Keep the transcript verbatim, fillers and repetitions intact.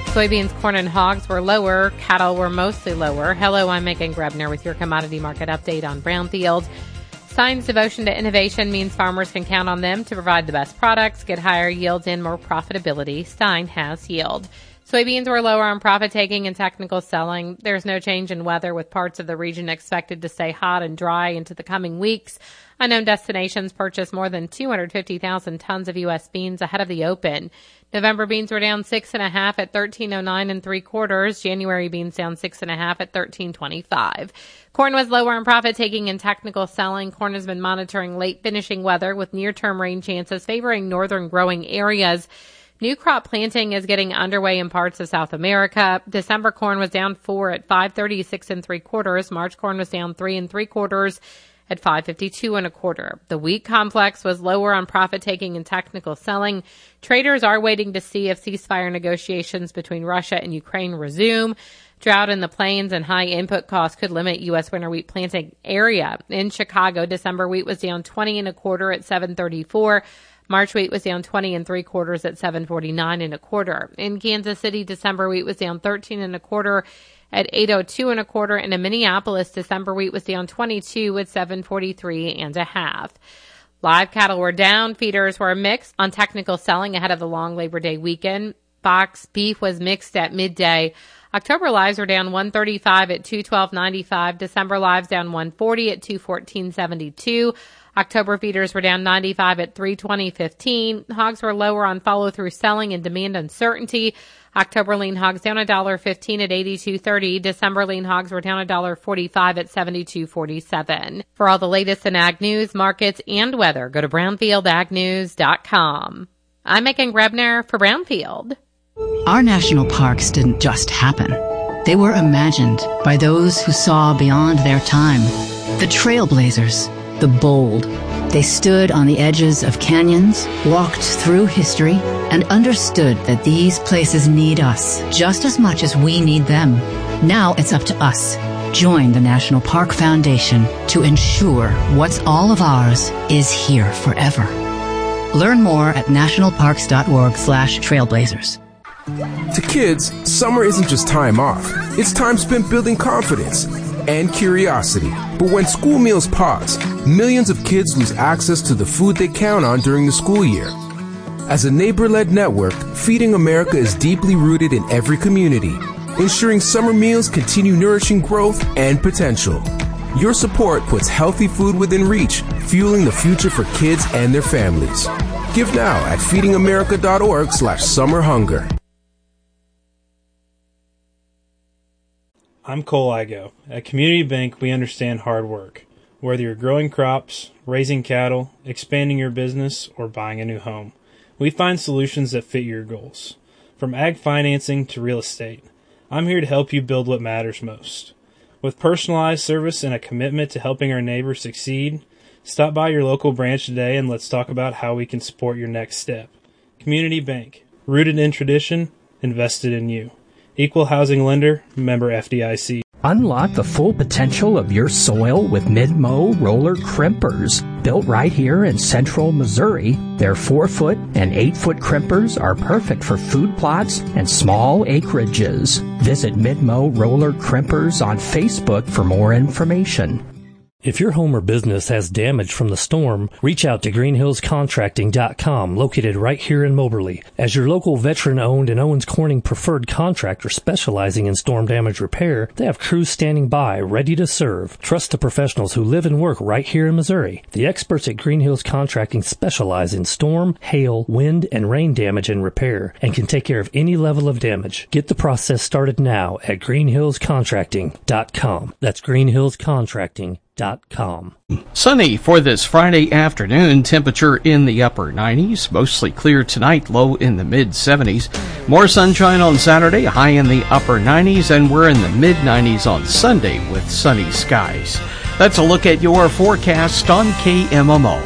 Soybeans, corn, and hogs were lower. Cattle were mostly lower. Hello, I'm Megan Grebner with your commodity market update on Brownfield. Stein's devotion to innovation means farmers can count on them to provide the best products, get higher yields, and more profitability. Stein has yield. Soybeans were lower on profit-taking and technical selling. There's no change in weather, with parts of the region expected to stay hot and dry into the coming weeks. Unknown Destinations purchased more than two hundred fifty thousand tons of U S beans ahead of the open. November beans were down six and a half at thirteen oh nine and three quarters. January beans down six and a half at thirteen twenty-five. Corn was lower on profit-taking and technical selling. Corn has been monitoring late finishing weather with near-term rain chances favoring northern growing areas. New crop planting is getting underway in parts of South America. December corn was down four at five thirty-six and three quarters. March corn was down three and three quarters at five fifty-two and a quarter. The wheat complex was lower on profit-taking and technical selling. Traders are waiting to see if ceasefire negotiations between Russia and Ukraine resume. Drought in the plains and high input costs could limit U S winter wheat planting area. In Chicago, December wheat was down twenty and a quarter at seven thirty-four. March wheat was down twenty and three quarters at seven forty-nine and a quarter. In Kansas City, December wheat was down thirteen and a quarter at eight oh two and a quarter. And in Minneapolis, December wheat was down twenty-two at seven forty-three and a half. Live cattle were down. Feeders were mixed on technical selling ahead of the long Labor Day weekend. Box beef was mixed at midday. October lives were down one thirty-five at two twelve ninety-five. December lives down one forty at two fourteen seventy-two. October feeders were down ninety-five at three twenty fifteen. Hogs were lower on follow-through selling and demand uncertainty. October lean hogs down one dollar fifteen at eighty-two thirty. December lean hogs were down one dollar forty-five at seventy-two forty-seven. For all the latest in ag news, markets, and weather, go to brownfield ag news dot com. I'm Megan Grebner for Brownfield. Our national parks didn't just happen. They were imagined by those who saw beyond their time. The trailblazers, the bold. They stood on the edges of canyons, walked through history, and understood that these places need us just as much as we need them. Now it's up to us. Join the National Park Foundation to ensure what's all of ours is here forever. Learn more at nationalparks.org slash trailblazers. To kids, summer isn't just time off. It's time spent building confidence and curiosity. But when school meals pause, millions of kids lose access to the food they count on during the school year. As a neighbor-led network, Feeding America is deeply rooted in every community, ensuring summer meals continue nourishing growth and potential. Your support puts healthy food within reach, fueling the future for kids and their families. Give now at feedingamerica.org slash summer hunger. I'm Cole Igo. At Community Bank, we understand hard work. Whether you're growing crops, raising cattle, expanding your business, or buying a new home, we find solutions that fit your goals. From ag financing to real estate, I'm here to help you build what matters most. With personalized service and a commitment to helping our neighbors succeed, stop by your local branch today and let's talk about how we can support your next step. Community Bank, rooted in tradition, invested in you. Equal housing lender, member F D I C. Unlock the full potential of your soil with Mid-Mow roller crimpers. Built right here in central Missouri, their four-foot and eight-foot crimpers are perfect for food plots and small acreages. Visit Mid-Mow roller crimpers on Facebook for more information. If your home or business has damage from the storm, reach out to green hills contracting dot com, located right here in Moberly. As your local veteran-owned and Owens Corning preferred contractor specializing in storm damage repair, they have crews standing by, ready to serve. Trust the professionals who live and work right here in Missouri. The experts at Green Hills Contracting specialize in storm, hail, wind, and rain damage and repair, and can take care of any level of damage. Get the process started now at green hills contracting dot com. That's green hills contracting dot com. Sunny for this Friday afternoon, temperature in the upper nineties, mostly clear tonight, low in the mid seventies. More sunshine on Saturday, high in the upper nineties, and we're in the mid nineties on Sunday with sunny skies. That's a look at your forecast on K M M O.